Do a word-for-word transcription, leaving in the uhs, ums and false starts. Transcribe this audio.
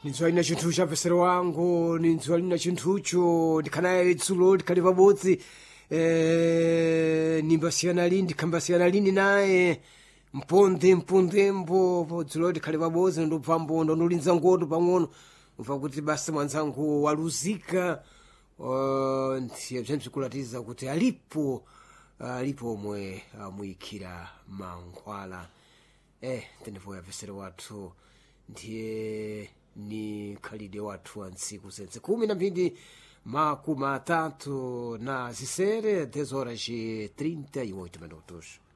ninzwalina chinthu cha mvesero wangu ninzwalina chinthucho ndikhanaye dzulo ndikhali pabodzi eh, nimbasiyana lini ndikhambasiyana lini naye mponde mpondembo dzulo ndikhali pabodzi ndobvambo ndonulinza ngoto pang'ono umva kuti basi mwanzangu waluzika uh, ndiye bzimzikulatiza kuti alipo alipo omwe amuyikira mankhwala eh tenevoya mvesero wathu ndiye ni khalide wathu wa ntsiku zense kumi na mbiri makumi atatu na zisere dez horas e trinta e oito minutos.